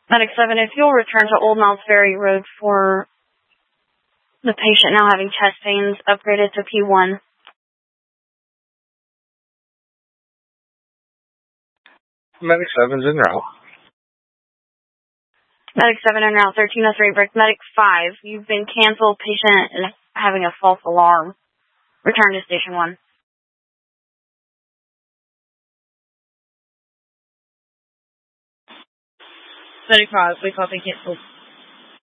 Medic 7, if you'll return to Old Mouse Ferry Road for the patient now having chest pains upgraded to P1. Medic 7's en route. Medic 7 en route, 1303, break. Medic 5, you've been canceled. Patient is having a false alarm. Return to Station 1. Medic 5, we copy canceled.